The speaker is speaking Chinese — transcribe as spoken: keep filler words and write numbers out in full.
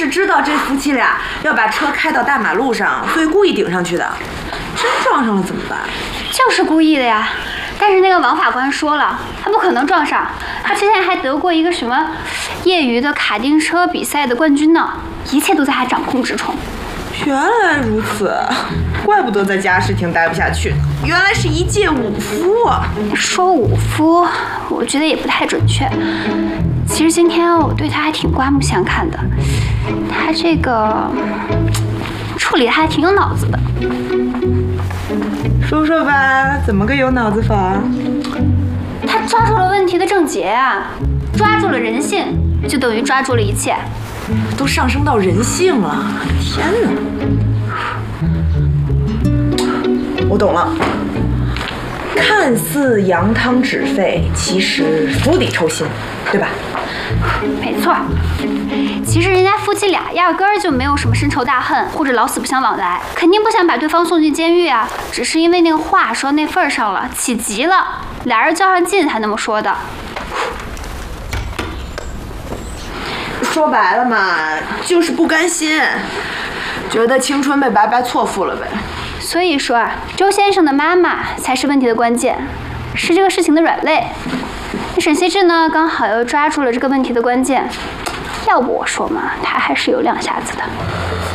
是知道这夫妻俩要把车开到大马路上，所以故意顶上去的。真撞上了怎么办？ 就是故意的呀。但是那个王法官说了，他不可能撞上，他之前还得过一个什么业余的卡丁车比赛的冠军呢，一切都在他掌控之中。 原来如此，怪不得在家事庭待不下去，原来是一介武夫啊！ 说武夫，我觉得也不太准确。其实今天我对他还挺刮目相看的，他这个处理还挺有脑子的。 说说吧，怎么个有脑子法？ 他抓住了问题的症结啊，抓住了人性，就等于抓住了一切。 都上升到人性了，天哪！我懂了，看似扬汤止沸，其实釜底抽薪，对吧？ 没错，其实人家夫妻俩压根儿就没有什么深仇大恨，或者老死不相往来，肯定不想把对方送进监狱啊，只是因为那个话说那份儿上了，起急了，俩人较上劲才那么说的。 说白了嘛，就是不甘心，觉得青春被白白错付了呗。 所以说啊，周先生的妈妈才是问题的关键，是这个事情的软肋。沈羲志呢，刚好又抓住了这个问题的关键。要不我说嘛，他还是有两下子的。